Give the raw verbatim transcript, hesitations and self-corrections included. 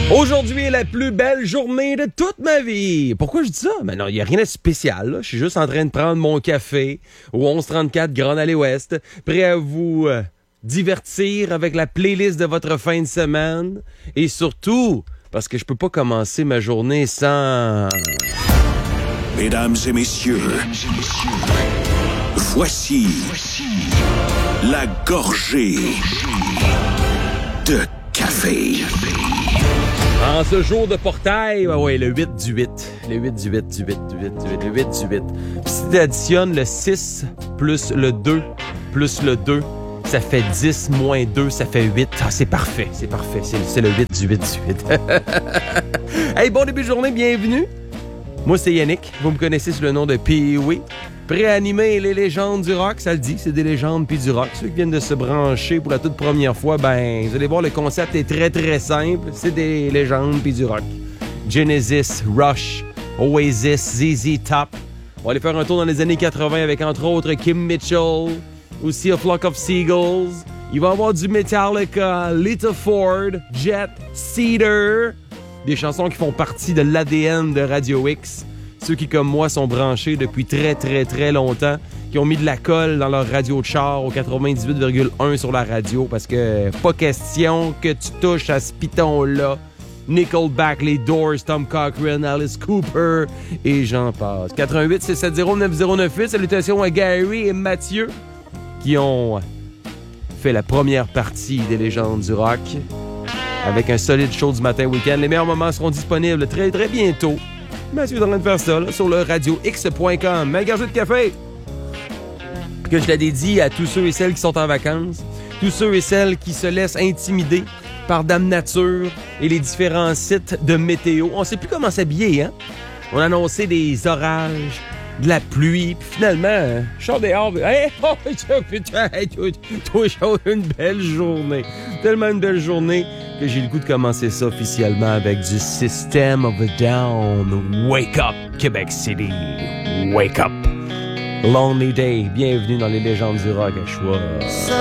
Aujourd'hui est la plus belle journée de toute ma vie. Pourquoi je dis ça? Ben non, il n'y a rien de spécial. Là. Je suis juste en train de prendre mon café au onze trente-quatre Grande Allée Ouest, prêt à vous euh, divertir avec la playlist de votre fin de semaine. Et surtout, parce que je peux pas commencer ma journée sans... Mesdames et messieurs, voici, voici la gorgée de café. En ce jour de portail, ben ouais, le huit du huit. Le huit du huit, du huit, du huit, du huit, le huit du huit. Puis si tu additionnes le six plus le deux plus le deux, ça fait dix moins deux, ça fait huit. Ah, c'est parfait, c'est parfait. C'est, c'est le huit du huit du huit. Hey, bon début de journée, bienvenue. Moi, c'est Yannick. Vous me connaissez sous le nom de Pee-Wee. Prêt à animer les légendes du rock, ça le dit, c'est des légendes puis du rock. Ceux qui viennent de se brancher pour la toute première fois, ben, vous allez voir, le concept est très très simple. C'est des légendes puis du rock. Genesis, Rush, Oasis, Z Z Top. On va aller faire un tour dans les années quatre-vingts avec entre autres Kim Mitchell, aussi A Flock of Seagulls. Il va y avoir du Metallica, Lita Ford, Jet, Cedar. Des chansons qui font partie de l'A D N de Radio X. Ceux qui, comme moi, sont branchés depuis très, très, très longtemps, qui ont mis de la colle dans leur radio de char au quatre-vingt-dix-huit virgule un sur la radio, parce que pas question que tu touches à ce piton-là. Nickelback, les Doors, Tom Cochrane, Alice Cooper, et j'en passe. quatre un huit six sept zéro neuf zéro neuf huit, salutations à Gary et Mathieu, qui ont fait la première partie des légendes du rock, avec un solide show du matin week-end. Les meilleurs moments seront disponibles très, très bientôt. Mathieu est en train de faire ça là, sur le radio x point com. Ma gorgée de café que je la dédie à tous ceux et celles qui sont en vacances, tous ceux et celles qui se laissent intimider par Dame Nature et les différents sites de météo. On sait plus comment s'habiller, hein? On a annoncé des orages, de la pluie, puis finalement, je sors dehors, hey, oh, putain, toujours une belle journée. Tellement une belle journée que j'ai le goût de commencer ça officiellement avec du System of a Down. Wake up, Québec City. Wake up. Lonely Day. Bienvenue dans les légendes du rock à choix.